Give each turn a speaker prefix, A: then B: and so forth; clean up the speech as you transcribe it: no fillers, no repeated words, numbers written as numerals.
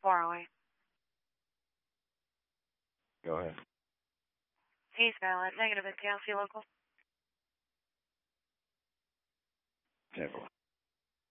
A: 408.
B: Go ahead.
A: East Valley, negative at KLC local.
B: Never.